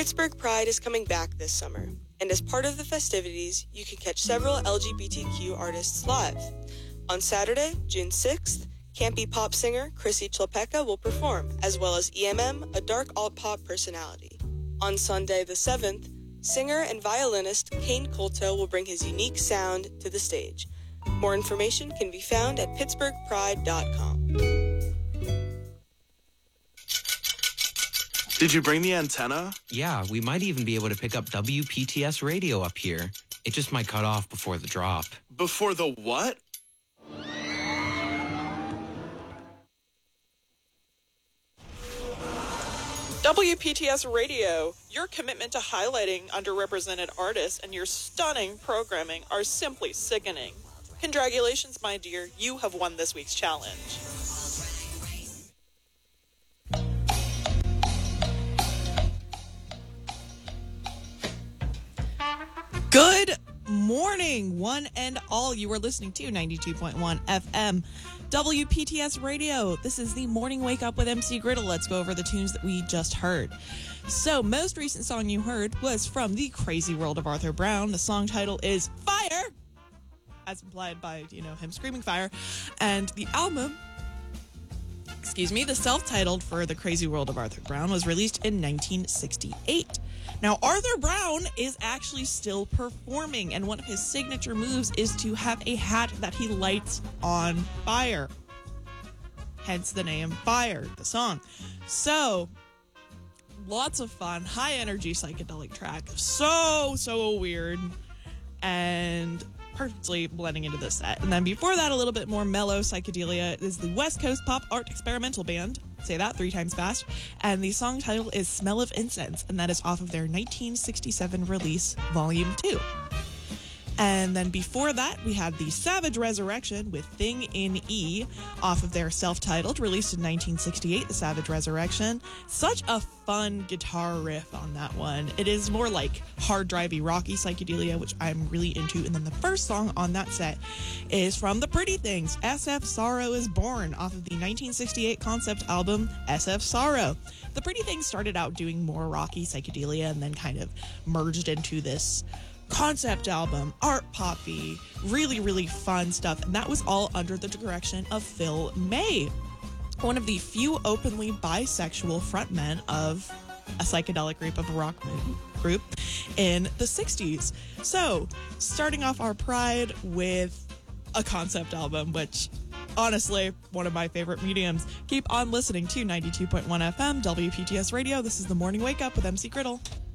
Pittsburgh Pride is coming back this summer, and as part of the festivities, you can catch several LGBTQ artists live. On Saturday, June 6th, campy pop singer Chrissy Chilpeka will perform, as well as EMM, a dark alt-pop personality. On Sunday the 7th, singer and violinist Kane Colto will bring his unique sound to the stage. More information can be found at pittsburghpride.com. Did you bring the antenna? Yeah, we might even be able to pick up WPTS radio up here. It just might cut off before the drop. Before the what? WPTS Radio, your commitment to highlighting underrepresented artists and your stunning programming are simply sickening. Congratulations, my dear. You have won this week's challenge. Good morning, one and all. You are listening to 92.1 FM WPTS Radio. This is the Morning Wake Up with MC Griddle. Let's go over the tunes that we just heard. So, most recent song you heard was from The Crazy World of Arthur Brown. The song title is Fire, as implied by, him screaming fire. And the album, the self-titled for The Crazy World of Arthur Brown was released in 1968. Now, Arthur Brown is actually still performing, and one of his signature moves is to have a hat that he lights on fire. Hence the name Fire, the song. So, lots of fun, high-energy psychedelic track. So weird. And perfectly blending into the set. And then before that, a little bit more mellow psychedelia is the West Coast Pop Art Experimental Band. Say that 3 times fast. And the song title is Smell of Incense, and that is off of their 1967 release, Volume 2. And then before that, we had the Savage Resurrection with Thing in E off of their self-titled, released in 1968, The Savage Resurrection. Such a fun guitar riff on that one. It is more like hard drivey, rocky psychedelia, which I'm really into. And then the first song on that set is from The Pretty Things, SF Sorrow is Born, off of the 1968 concept album, SF Sorrow. The Pretty Things started out doing more rocky psychedelia and then kind of merged into this concept album, art poppy, really fun stuff, and that was all under the direction of Phil May, one of the few openly bisexual frontmen of a psychedelic group, of a rock group in the 60s. So, starting off our Pride with a concept album, which honestly, one of my favorite mediums. Keep on listening to 92.1 FM WPTS Radio. This is the Morning Wake Up with MC Griddle.